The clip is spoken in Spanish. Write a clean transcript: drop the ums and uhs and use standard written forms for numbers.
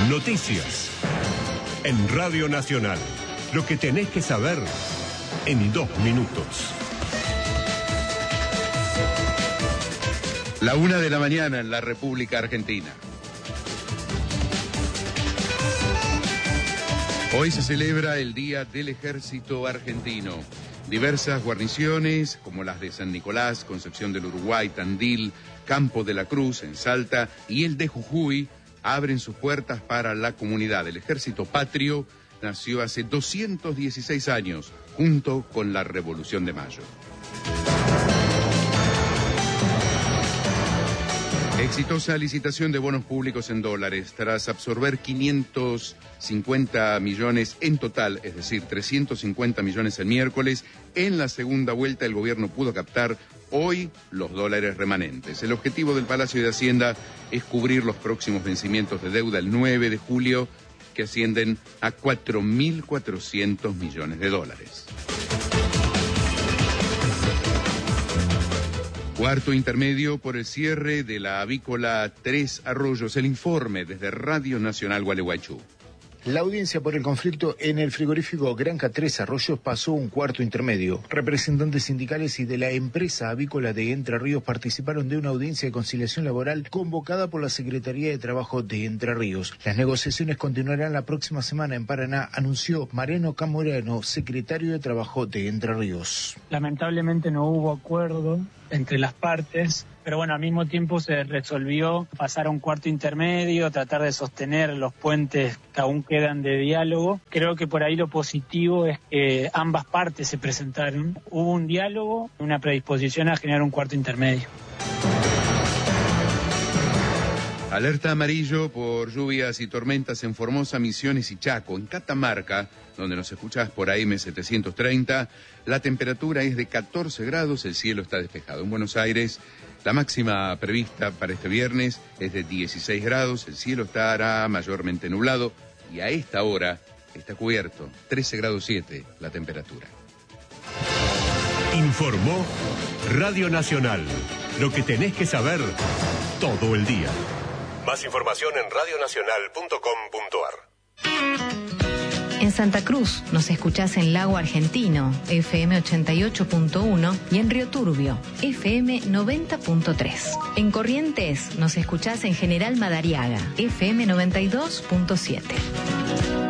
Noticias. En Radio Nacional. Lo que tenés que saber en 2 minutos. 1:00 a.m. en la República Argentina. Hoy se celebra el Día del Ejército Argentino. Diversas guarniciones, como las de San Nicolás, Concepción del Uruguay, Tandil, Campo de la Cruz, en Salta, y el de Jujuy, abren sus puertas para la comunidad. El Ejército Patrio nació hace 216 años, junto con la Revolución de Mayo. Exitosa licitación de bonos públicos en dólares. Tras absorber 550 millones en total, es decir, 350 millones el miércoles, en la segunda vuelta el gobierno pudo captar hoy los dólares remanentes. El objetivo del Palacio de Hacienda es cubrir los próximos vencimientos de deuda el 9 de julio, que ascienden a 4.400 millones de dólares. Cuarto intermedio por el cierre de la avícola Tres Arroyos. El informe desde Radio Nacional Gualeguaychú. La audiencia por el conflicto en el frigorífico Granja Tres Arroyos pasó un cuarto intermedio. Representantes sindicales y de la empresa avícola de Entre Ríos participaron de una audiencia de conciliación laboral convocada por la Secretaría de Trabajo de Entre Ríos. Las negociaciones continuarán la próxima semana en Paraná, anunció Mariano Camorano, secretario de Trabajo de Entre Ríos. Lamentablemente no hubo acuerdo entre las partes, pero bueno, al mismo tiempo se resolvió pasar a un cuarto intermedio, tratar de sostener los puentes que aún quedan de diálogo. Creo que por ahí lo positivo es que ambas partes se presentaron. Hubo un diálogo, una predisposición a generar un cuarto intermedio. Alerta amarillo por lluvias y tormentas en Formosa, Misiones y Chaco. En Catamarca, donde nos escuchás por AM 730, la temperatura es de 14 grados, el cielo está despejado. En Buenos Aires, la máxima prevista para este viernes es de 16 grados, el cielo estará mayormente nublado y a esta hora está cubierto, 13 grados 7 la temperatura. Informó Radio Nacional. Lo que tenés que saber todo el día. Más información en radionacional.com.ar. En Santa Cruz nos escuchás en Lago Argentino, FM 88.1, y en Río Turbio, FM 90.3. En Corrientes nos escuchás en General Madariaga, FM 92.7.